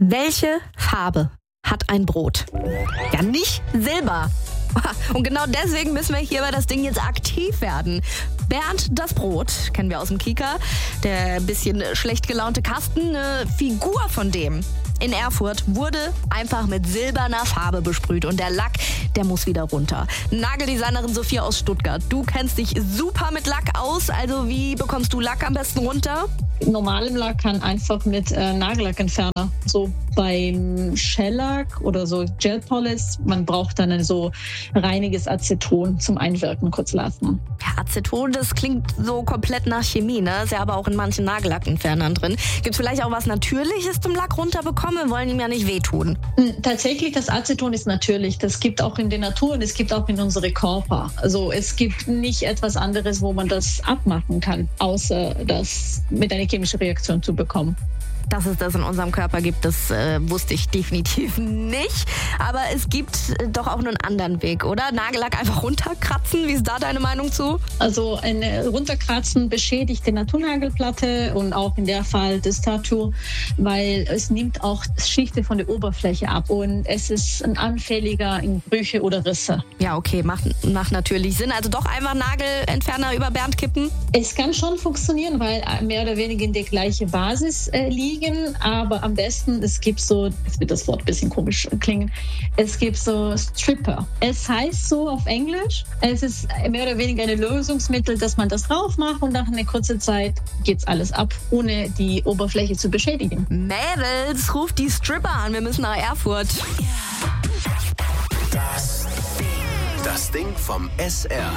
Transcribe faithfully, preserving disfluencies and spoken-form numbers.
Welche Farbe hat ein Brot? Ja, nicht Silber. Und genau deswegen müssen wir hier bei das Ding jetzt aktiv werden. Bernd das Brot, kennen wir aus dem Kika, der bisschen schlecht gelaunte Kasten, eine Figur von dem in Erfurt wurde einfach mit silberner Farbe besprüht und der Lack, der muss wieder runter. Nageldesignerin Sophia aus Stuttgart, du kennst dich super mit Lack aus, also wie bekommst du Lack am besten runter? Normalem Lack kann einfach mit äh, Nagellackentferner. So beim Shellack oder so Gel Polish, man braucht dann ein so reiniges Aceton zum Einwirken kurz lassen. Ja, Aceton, das klingt so komplett nach Chemie, ne? Ist ja aber auch in manchen Nagellackentfernern drin. Gibt es vielleicht auch was Natürliches zum Lack runterbekommen? Wir wollen ihm ja nicht wehtun. Tatsächlich, das Aceton ist natürlich. Das gibt auch in der Natur und es gibt auch in unsere Körper. Also es gibt nicht etwas anderes, wo man das abmachen kann, außer das mit einer chemischen Reaktion zu bekommen. Dass es das in unserem Körper gibt, das äh, wusste ich definitiv nicht. Aber es gibt äh, doch auch einen anderen Weg, oder? Nagellack einfach runterkratzen, wie ist da deine Meinung zu? Also ein Runterkratzen beschädigt die Naturnagelplatte und auch in der Fall das Tattoo, weil es nimmt auch Schichten von der Oberfläche ab und es ist ein anfälliger in Brüche oder Risse. Ja, okay, macht, macht natürlich Sinn. Also doch einfach Nagelentferner über Bernd kippen? Es kann schon funktionieren, weil mehr oder weniger in der gleichen Basis äh, liegen. Aber am besten, es gibt so, jetzt wird das Wort ein bisschen komisch klingen, es gibt so Stripper. Es heißt so auf Englisch, es ist mehr oder weniger ein Lösungsmittel, dass man das drauf macht und nach einer kurzen Zeit geht's alles ab, ohne die Oberfläche zu beschädigen. Mädels, ruft die Stripper an, wir müssen nach Erfurt. Das Ding, das Ding vom S R.